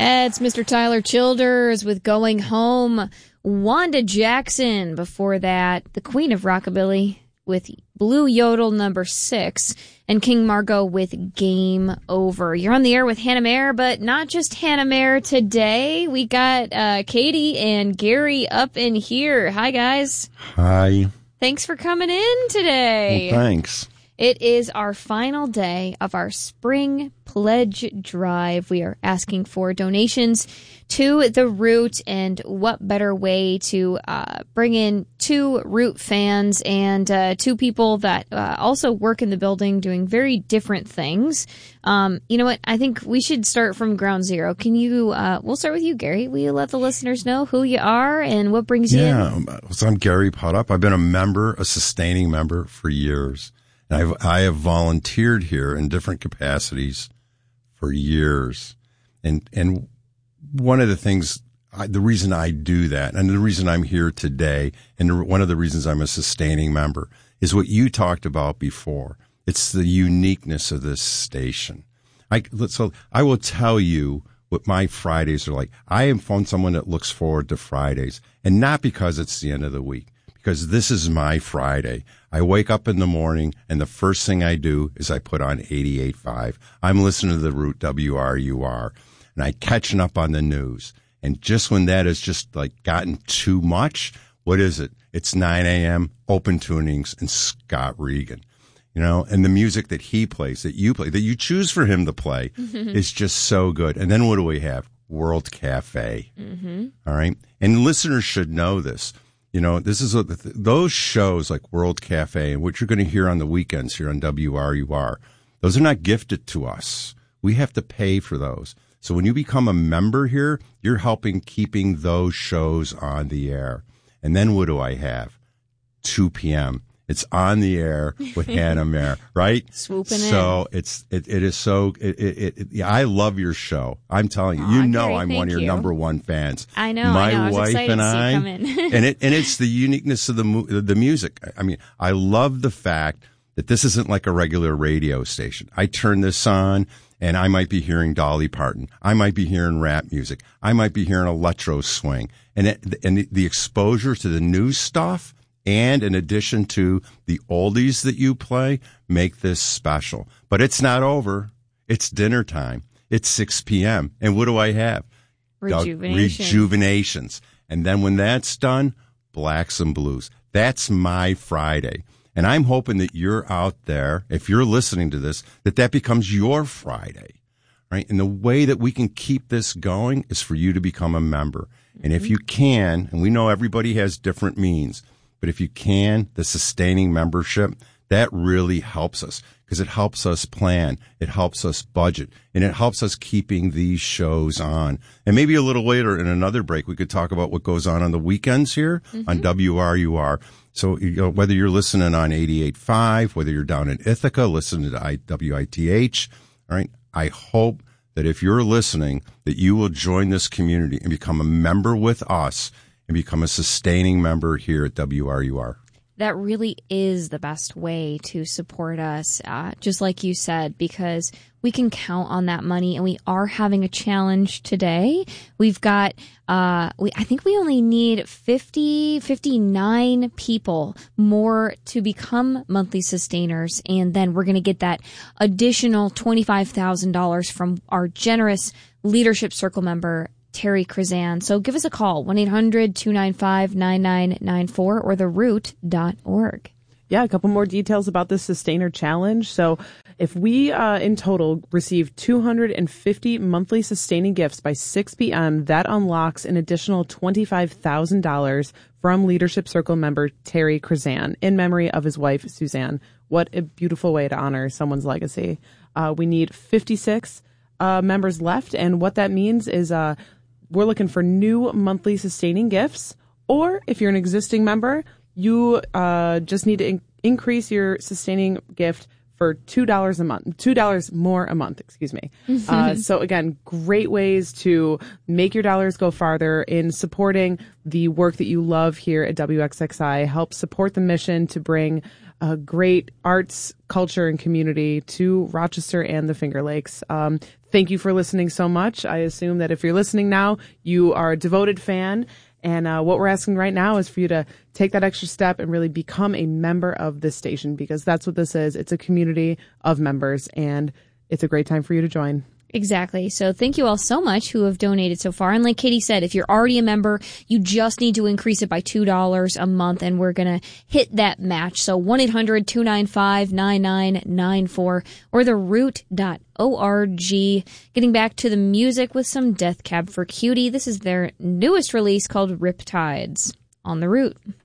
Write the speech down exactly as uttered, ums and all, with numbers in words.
It's Mister Tyler Childers with Going Home. Wanda Jackson before that. The Queen of Rockabilly with Blue Yodel number six. And King Margot with Game Over. You're on the air with Hannah Mayer, but not just Hannah Mayer today. We got uh, Katie and Gary up in here. Hi, guys. Hi. Thanks for coming in today. Well, thanks. It is our final day of our spring pledge drive. We are asking for donations to the Root, and what better way to uh, bring in two Root fans and uh, two people that uh, also work in the building doing very different things. Um, you know what? I think we should start from ground zero. Can you, uh, we'll start with you, Gary. Will you let the listeners know who you are and what brings you yeah, in? Yeah, so I'm Gary Potup. I've been a member, a sustaining member for years. And I've, I have volunteered here in different capacities for years. And, and one of the things, I, the reason I do that, and the reason I'm here today, and one of the reasons I'm a sustaining member, is what you talked about before. It's the uniqueness of this station. I, so I will tell you what my Fridays are like. I am from someone that looks forward to Fridays, and not because it's the end of the week, because this is my Friday. I wake up in the morning, and the first thing I do is I put on eighty-eight point five. I'm listening to the Root W R U R, and I catching up on the news. And just when that has just like gotten too much, what is it? It's nine a.m., open tunings, and Scott Regan. You know, and the music that he plays, that you play, that you choose for him to play, is just so good. And then what do we have? World Cafe. Mm-hmm. All right? And listeners should know this. You know, this is what the, those shows like World Cafe and what you're going to hear on the weekends here on W R U R, those are not gifted to us. We have to pay for those. So when you become a member here, you're helping keeping those shows on the air. And then what do I have? two p.m. It's on the air with Hannah Mayer, right? Swooping so in. So it's it, it is so it, it, it yeah, I love your show. I'm telling you, Aw, you know Gary, I'm thank one of your you. number one fans. I know. My I know. I was wife excited and to see I, you come in. and it and it's the uniqueness of the mu- the music. I mean, I love the fact that this isn't like a regular radio station. I turn this on, and I might be hearing Dolly Parton. I might be hearing rap music. I might be hearing electro swing, and it, and the, the exposure to the new stuff. And in addition to the oldies that you play, make this special. But it's not over. It's dinner time. It's six p.m. And what do I have? Rejuvenation. Rejuvenations. And then when that's done, Blacks and Blues. That's my Friday. And I'm hoping that you're out there, if you're listening to this, that that becomes your Friday. Right? And the way that we can keep this going is for you to become a member. And if you can, and we know everybody has different means, but if you can, the sustaining membership, that really helps us because it helps us plan, it helps us budget, and it helps us keeping these shows on. And maybe a little later in another break, we could talk about what goes on on the weekends here mm-hmm. on W R U R. So you know, whether you're listening on eighty-eight point five, whether you're down in Ithaca, listening to W I T H, all right, I hope that if you're listening, that you will join this community and become a member with us and become a sustaining member here at W R U R. That really is the best way to support us, uh, just like you said, because we can count on that money, and we are having a challenge today. We've got, uh, we I think we only need fifty, fifty-nine people more to become monthly sustainers, and then we're going to get that additional twenty-five thousand dollars from our generous Leadership Circle member, Terry Krizan. So give us a call, one eight hundred two nine five nine nine nine four or the root dot org. Yeah, a couple more details about this Sustainer Challenge. So if we uh, in total receive two hundred fifty monthly sustaining gifts by six p.m., that unlocks an additional twenty-five thousand dollars from Leadership Circle member Terry Krizan in memory of his wife, Suzanne. What a beautiful way to honor someone's legacy. Uh, we need fifty-six uh, members left, and what that means is uh, we're looking for new monthly sustaining gifts, or if you're an existing member, you uh, just need to in- increase your sustaining gift for two dollars a month, two dollars more a month, excuse me. uh, so again, great ways to make your dollars go farther in supporting the work that you love here at W X X I. Help support the mission to bring uh, great arts, culture, and community to Rochester and the Finger Lakes. Um, thank you for listening so much. I assume that if you're listening now, you are a devoted fan. And uh, what we're asking right now is for you to take that extra step and really become a member of this station, because that's what this is. It's a community of members, and it's a great time for you to join. Exactly. So thank you all so much who have donated so far. And like Katie said, if you're already a member, you just need to increase it by two dollars a month, and we're going to hit that match. So one eight hundred two nine five nine nine nine four or the root dot org. Getting back to the music with some Death Cab for Cutie. This is their newest release called Riptides on The Root.